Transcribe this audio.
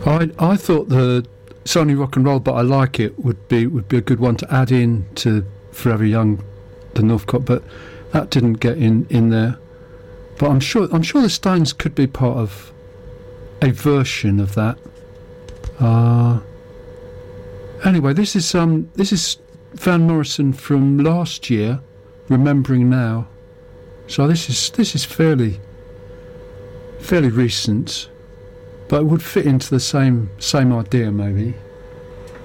I thought it's only rock and roll, but I like it would be a good one to add in to Forever Young, the Northcott, but that didn't get in there. But I'm sure the Stones could be part of a version of that. Anyway, this is Van Morrison from last year, Remembering Now. So this is fairly recent, but it would fit into the same idea maybe.